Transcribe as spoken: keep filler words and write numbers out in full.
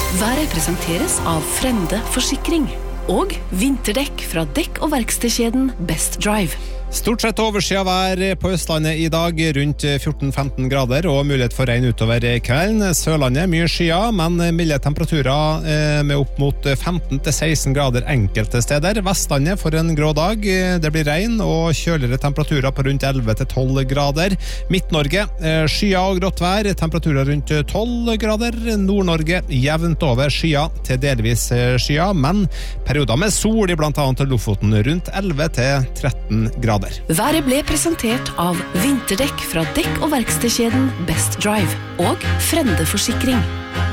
Været presenteres av Frende Forsikring og vinterdekk fra dekk- og verkstedkjeden Best Drive. Stort sett overskyet vær på Østlandet i dag, rundt fjorten til femten grader, og mulighet for regn utover kvelden. Sørlandet mye skyer, men milde temperaturer med opp mot femten til seksten grader enkelte steder. Vestlandet for en grå dag, det blir regn og kjøligere temperaturer på rundt elleve til tolv grader. Midt-Norge, skyer og grått vær, temperaturer rundt tolv grader. Nord-Norge, jevnt over skyer til delvis skyer, men perioder med sol i blant annet Lofoten rundt elleve til tretten grader. Været ble presentert av vinterdekk fra dekk- og verkstedkjeden Best Drive og Frende Forsikring.